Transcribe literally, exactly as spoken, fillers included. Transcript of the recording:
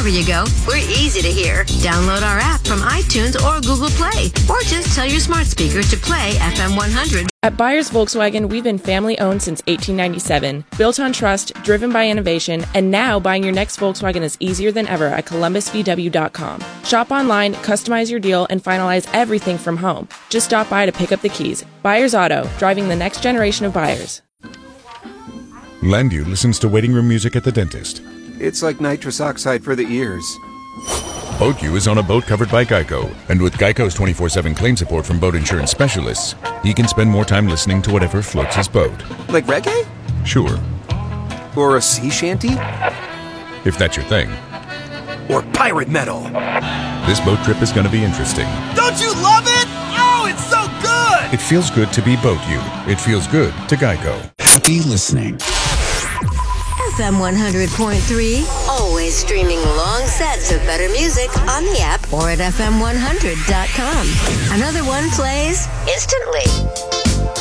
Wherever you go, we're easy to hear. Download our app from iTunes or Google Play, or just tell your smart speaker to play F M one hundred. At Byers Volkswagen, we've been family-owned since eighteen ninety-seven, built on trust, driven by innovation, and now buying your next Volkswagen is easier than ever at columbus v w dot com. Shop online, customize your deal, and finalize everything from home. Just stop by to pick up the keys. Byers Auto, driving the next generation of buyers. Landu listens to waiting room music at the dentist. It's like nitrous oxide for the ears. BoatU is on a boat covered by Geico, and with Geico's twenty-four seven claim support from boat insurance specialists, he can spend more time listening to whatever floats his boat. Like reggae? Sure. Or a sea shanty? If that's your thing. Or pirate metal? This boat trip is going to be interesting. Don't you love it? Oh, it's so good! It feels good to be BoatU. It feels good to Geico. Happy listening. F M one hundred point three, always streaming long sets of better music on the app or at f m one hundred dot com. Another one plays instantly.